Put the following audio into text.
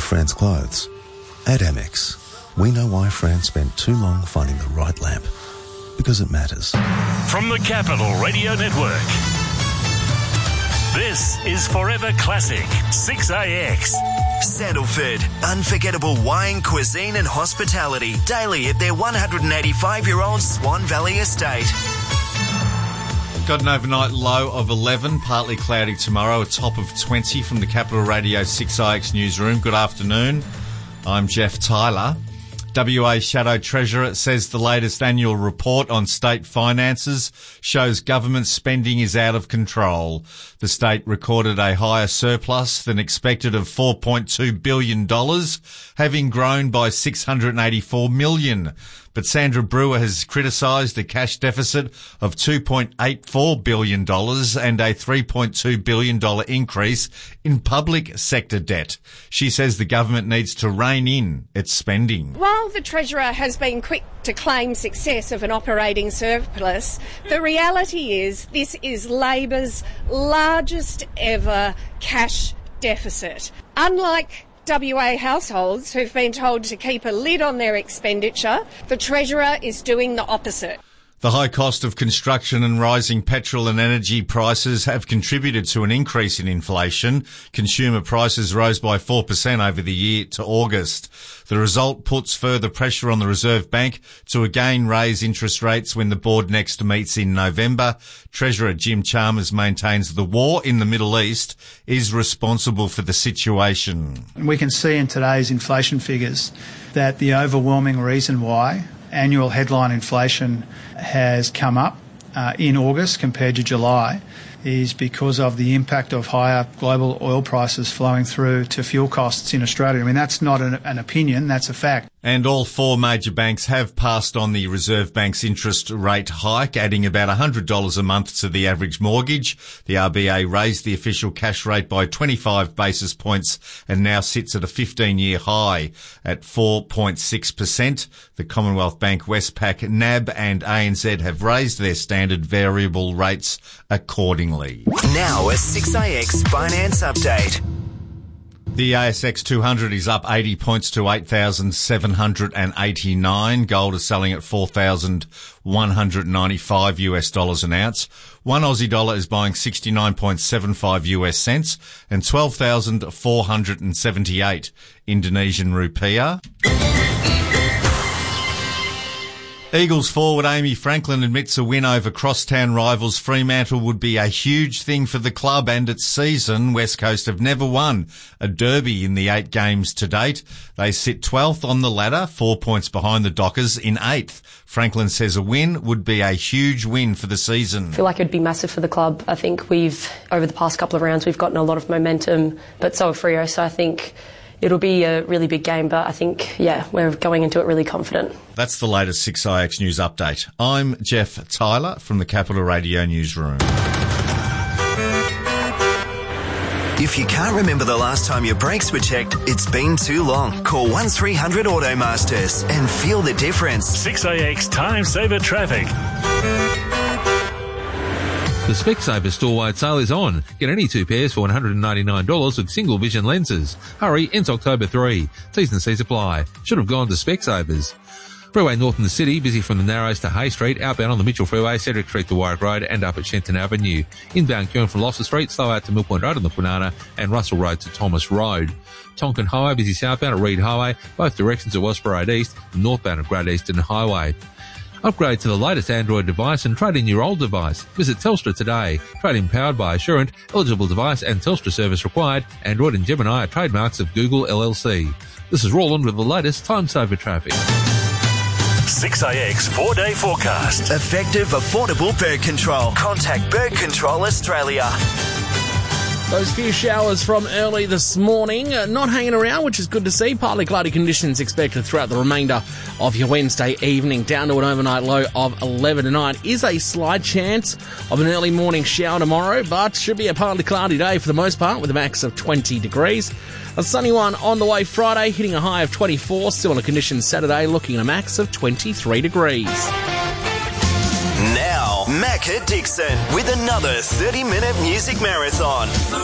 Fran's clothes. At Amex, we know why Fran spent too long finding the right lamp. Because it matters. From the Capital Radio Network, this is Forever Classic 6AX. Sandalford, unforgettable wine, cuisine and hospitality daily at their 185-year-old Swan Valley estate. Got an overnight low of 11, partly cloudy tomorrow, a top of 20 from the Capital Radio 6IX newsroom. Good afternoon. I'm Jeff Tyler. WA Shadow Treasurer says the latest annual report on state finances shows government spending is out of control. The state recorded a higher surplus than expected of $4.2 billion, having grown by $684 million. But Sandra Brewer has criticised the cash deficit of $2.84 billion and a $3.2 billion increase in public sector debt. She says the government needs to rein in its spending. While the Treasurer has been quick to claim success of an operating surplus, the reality is this is Labor's largest ever cash deficit. Unlike WA households who've been told to keep a lid on their expenditure, the Treasurer is doing the opposite. The high cost of construction and rising petrol and energy prices have contributed to an increase in inflation. Consumer prices rose by 4% over the year to August. The result puts further pressure on the Reserve Bank to again raise interest rates when the board next meets in November. Treasurer Jim Chalmers maintains the war in the Middle East is responsible for the situation. We can see in today's inflation figures that the overwhelming reason why annual headline inflation has come up in August compared to July is because of the impact of higher global oil prices flowing through to fuel costs in Australia. I mean, that's not an opinion, that's a fact. And all four major banks have passed on the Reserve Bank's interest rate hike, adding about $100 a month to the average mortgage. The RBA raised the official cash rate by 25 basis points and now sits at a 15-year high at 4.6%. The Commonwealth Bank, Westpac, NAB and ANZ have raised their standard variable rates accordingly. Now a 6AX Finance Update. The ASX 200 is up 80 points to 8,789. Gold is selling at $4,195 an ounce. One Aussie dollar is buying 69.75 US cents and 12,478 Indonesian rupiah. Eagles forward Amy Franklin admits a win over crosstown rivals Fremantle would be a huge thing for the club and its season. West Coast have never won a derby in the 8 games to date. They sit 12th on the ladder, 4 points behind the Dockers in 8th. Franklin says a win would be a huge win for the season. I feel like it'd be massive for the club. I think over the past couple of rounds, we've gotten a lot of momentum, but so have Freo, so I think it'll be a really big game, but I think, we're going into it really confident. That's the latest 6IX News Update. I'm Jeff Tyler from the Capital Radio Newsroom. If you can't remember the last time your brakes were checked, it's been too long. Call 1300 Automasters and feel the difference. 6AX Time Saver Traffic. The Specsavers store-wide sale is on. Get any 2 pairs for $199 with single vision lenses. Hurry, ends October 3. T's and C's apply. Should have gone to Specsavers. Freeway North in the city, busy from the Narrows to Hay Street, outbound on the Mitchell Freeway, Cedric Street to Warwick Road and up at Shenton Avenue. Inbound queuing from Gloucester Street, slow out to Mill Point Road on the Punana and Russell Road to Thomas Road. Tonkin Highway, busy southbound at Reed Highway, both directions at Wellsborough Road East and northbound at Great Eastern Highway. Upgrade to the latest Android device and trade in your old device. Visit Telstra today. Trade-in powered by Assurant. Eligible device and Telstra service required. Android and Gemini are trademarks of Google LLC. This is Roland with the latest Time Saver Traffic. 6AX 4-day forecast. Effective, affordable bird control. Contact Bird Control Australia. Those few showers from early this morning not hanging around, which is good to see. Partly cloudy conditions expected throughout the remainder of your Wednesday evening, down to an overnight low of 11 tonight. Is a slight chance of an early morning shower tomorrow, but should be a partly cloudy day for the most part with a max of 20 degrees. A sunny one on the way Friday, hitting a high of 24. Similar conditions Saturday, looking at a max of 23 degrees. Now, Macca Dixon with another 30-minute music marathon.